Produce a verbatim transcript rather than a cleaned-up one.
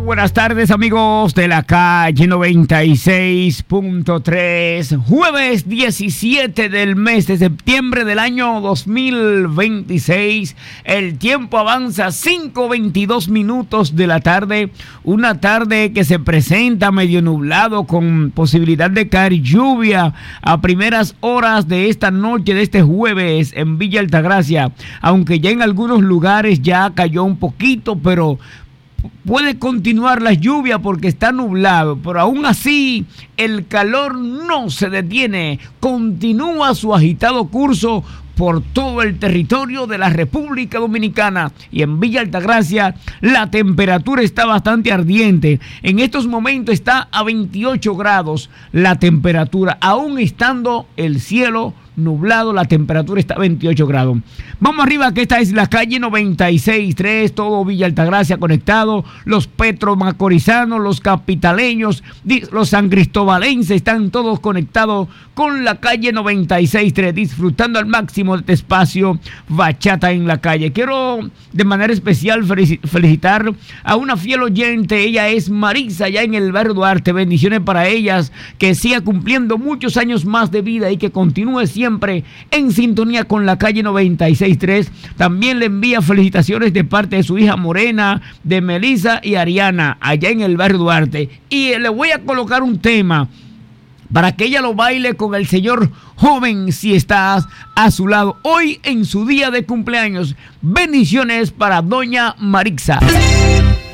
buenas tardes amigos de la calle noventa y seis punto tres. Jueves diecisiete del mes de septiembre del año dos mil veintiséis. El tiempo avanza, cinco veintidós minutos de la tarde. Una tarde que se presenta medio nublado con posibilidad de caer lluvia a primeras horas de esta noche de este jueves en Villa Altagracia. Aunque ya en algunos lugares ya cayó un poquito, pero puede continuar la lluvia porque está nublado, pero aún así el calor no se detiene, continúa su agitado curso por todo el territorio de la República Dominicana. Y en Villa Altagracia la temperatura está bastante ardiente. En estos momentos está a veintiocho grados la temperatura, aún estando el cielo nublado, la temperatura está a veintiocho grados. Vamos arriba, que esta es la calle noventa y seis punto tres, todo Villa Altagracia conectado. Los petromacorizanos, los capitaleños, los sancristobalenses están todos conectados con la calle noventa y seis punto tres, disfrutando al máximo de este espacio Bachata en la Calle. Quiero de manera especial felicitar a una fiel oyente. Ella es Marisa, allá en el barrio Duarte. Bendiciones para ellas, que siga cumpliendo muchos años más de vida y que continúe siempre en sintonía con la calle noventa y seis punto tres. También le envía felicitaciones de parte de su hija Morena, de Melissa y Ariana, allá en el barrio Duarte. Y le voy a colocar un tema para que ella lo baile con el señor joven, si estás a su lado hoy en su día de cumpleaños. Bendiciones para doña Marisa.